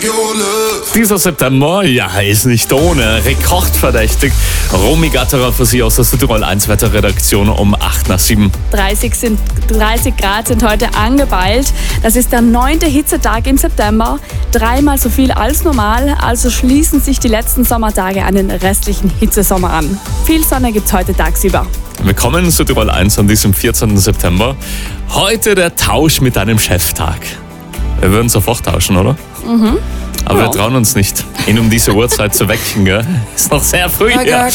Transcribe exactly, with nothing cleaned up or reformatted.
Dieser September, ja, ist nicht ohne. Rekordverdächtig. Romy Gatterer für Sie aus der Südtirol eins Wetterredaktion um acht nach sieben. dreißig, sind, dreißig Grad sind heute angepeilt. Das ist der neunte Hitzetag im September. Dreimal so viel als normal. Also schließen sich die letzten Sommertage an den restlichen Hitzesommer an. Viel Sonne gibt's heute tagsüber. Willkommen in Südtirol eins an diesem vierzehnten September. Heute der Tausch mit deinem Cheftag. Wir würden sofort tauschen, oder? Mhm. Aber ja. wir trauen uns nicht, ihn um diese Uhrzeit zu wecken. Gell? Ist noch sehr früh. Ja, Ja.